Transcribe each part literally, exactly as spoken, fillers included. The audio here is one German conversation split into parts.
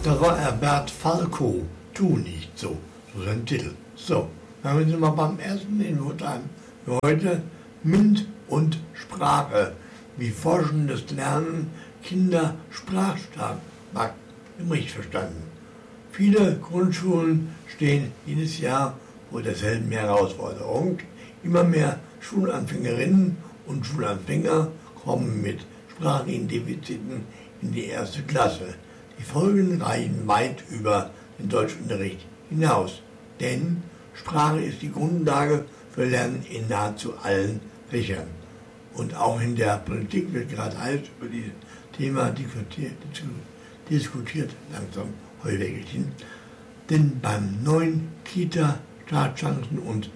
Das war Herbert Falco. Tu nicht so. So sein Titel. So, dann sind wir beim ersten Infoteil für heute. MINT und Sprache. Wie forschendes Lernen Kinder sprachstark macht. Im Richtig verstanden. Viele Grundschulen stehen jedes Jahr vor derselben Herausforderung. Immer mehr Schulanfängerinnen und Schulanfänger kommen mit sprachlichen Defiziten in die erste Klasse. Die Folgen reichen weit über den Deutschunterricht hinaus. Denn Sprache ist die Grundlage für Lernen in nahezu allen Fächern. Und auch in der Politik wird gerade heiß über dieses Thema diskutiert, diskutiert langsam Heuwägelchen. Denn beim neuen Kita-Startchancen- und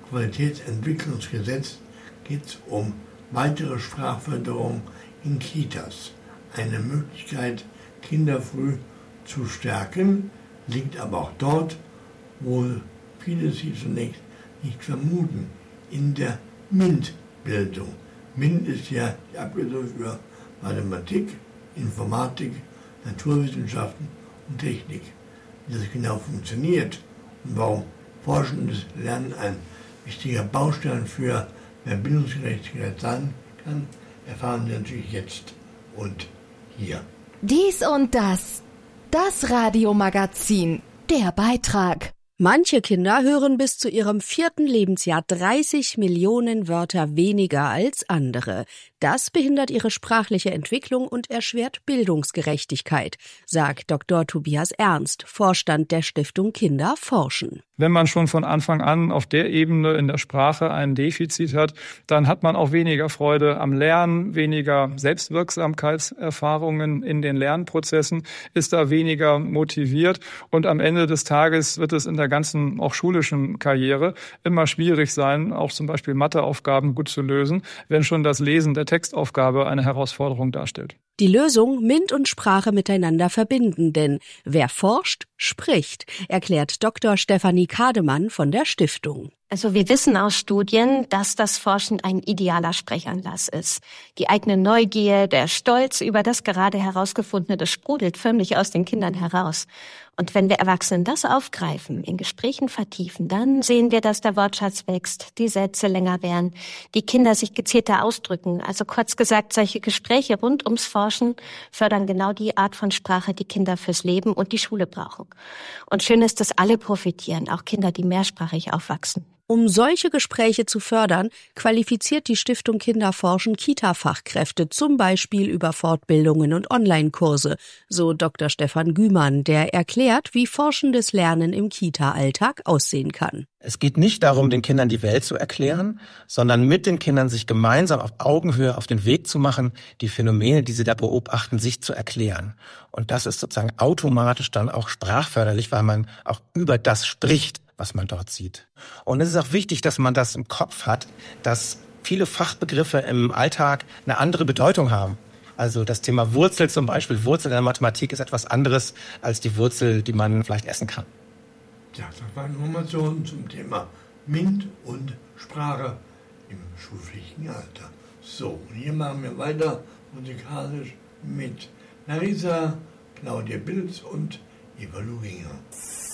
Qualitätsentwicklungsgesetz geht es um weitere Sprachförderung in Kitas. Eine Möglichkeit, Kinder früh zu stärken, liegt aber auch dort, wo viele sie zunächst nicht vermuten, in der MINT-Bildung. MINT ist ja die Abkürzung für Mathematik, Informatik, Naturwissenschaften und Technik. Wie das genau funktioniert und warum forschendes Lernen ein wichtiger Baustein für mehr Bildungsgerechtigkeit sein kann, erfahren wir natürlich jetzt und hier. Dies und das. Das Radiomagazin. Der Beitrag. Manche Kinder hören bis zu ihrem vierten Lebensjahr dreißig Millionen Wörter weniger als andere. Das behindert ihre sprachliche Entwicklung und erschwert Bildungsgerechtigkeit, sagt Doktor Tobias Ernst, Vorstand der Stiftung Kinder forschen. Wenn man schon von Anfang an auf der Ebene in der Sprache ein Defizit hat, dann hat man auch weniger Freude am Lernen, weniger Selbstwirksamkeitserfahrungen in den Lernprozessen, ist da weniger motiviert und am Ende des Tages wird es in der ganzen auch schulischen Karriere immer schwierig sein, auch zum Beispiel Matheaufgaben gut zu lösen, wenn schon das Lesen der Textaufgabe eine Herausforderung darstellt. Die Lösung, MINT und Sprache miteinander verbinden, denn wer forscht, spricht, erklärt Doktor Stefanie Kademann von der Stiftung. Also wir wissen aus Studien, dass das Forschen ein idealer Sprechanlass ist. Die eigene Neugier, der Stolz über das gerade Herausgefundene, das sprudelt förmlich aus den Kindern heraus. Und wenn wir Erwachsenen das aufgreifen, in Gesprächen vertiefen, dann sehen wir, dass der Wortschatz wächst, die Sätze länger werden, die Kinder sich gezielter ausdrücken. Also kurz gesagt, solche Gespräche rund ums Forschen fördern genau die Art von Sprache, die Kinder fürs Leben und die Schule brauchen. Und schön ist, dass alle profitieren, auch Kinder, die mehrsprachig aufwachsen. Um solche Gespräche zu fördern, qualifiziert die Stiftung Kinder forschen Kita-Fachkräfte, zum Beispiel über Fortbildungen und Online-Kurse, so Doktor Stefan Gümann, der erklärt, wie forschendes Lernen im Kita-Alltag aussehen kann. Es geht nicht darum, den Kindern die Welt zu erklären, sondern mit den Kindern sich gemeinsam auf Augenhöhe auf den Weg zu machen, die Phänomene, die sie da beobachten, sich zu erklären. Und das ist sozusagen automatisch dann auch sprachförderlich, weil man auch über das spricht, was man dort sieht. Und es ist auch wichtig, dass man das im Kopf hat, dass viele Fachbegriffe im Alltag eine andere Bedeutung haben. Also das Thema Wurzel zum Beispiel, Wurzel in der Mathematik ist etwas anderes als die Wurzel, die man vielleicht essen kann. Ja, das waren Informationen zum Thema MINT und Sprache im schulpflichtigen Alter. So, und hier machen wir weiter musikalisch mit Larissa, Claudia Bilz und Eva Luginger.